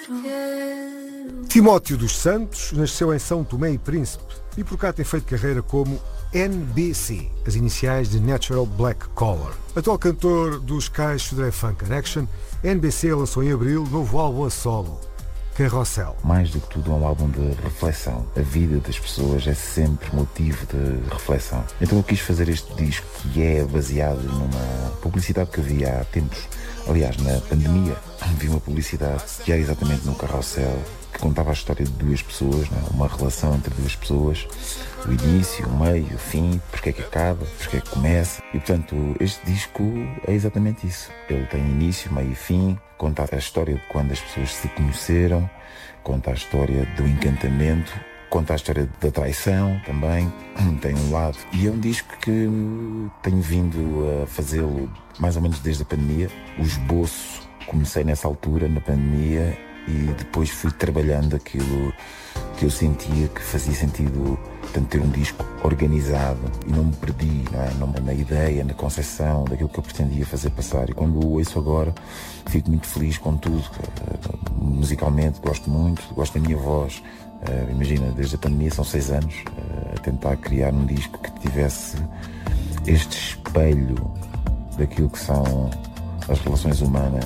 Timóteo dos Santos nasceu em São Tomé e Príncipe e por cá tem feito carreira como NBC, as iniciais de Natural Black Collar. Atual cantor dos Cais Sodré Funk Connection, NBC lançou em abril novo álbum a solo, Carrossel. Mais do que tudo é um álbum de reflexão. A vida das pessoas é sempre motivo de reflexão. Então eu quis fazer este disco que é baseado numa publicidade que havia há tempos. Aliás, na pandemia, vi uma publicidade que era exatamente no Carrossel, que contava a história de duas pessoas, não é? Uma relação entre duas pessoas, o início, o meio, o fim, porque é que acaba, porque é que começa. E portanto, este disco é exatamente isso. Ele tem início, meio e fim, conta a história de quando as pessoas se conheceram, conta a história do encantamento, conta a história da traição também, tem um lado. E é um disco que tenho vindo a fazê-lo mais ou menos desde a pandemia. O esboço comecei nessa altura, na pandemia, e depois fui trabalhando aquilo que eu sentia que fazia sentido, portanto, ter um disco organizado, e não me perdi, não é? Não, na ideia, na concepção daquilo que eu pretendia fazer passar. E quando o ouço agora, fico muito feliz com tudo. Musicalmente gosto muito, gosto da minha voz. Imagina, desde a pandemia são 6 anos a tentar criar um disco que tivesse este espelho daquilo que são as relações humanas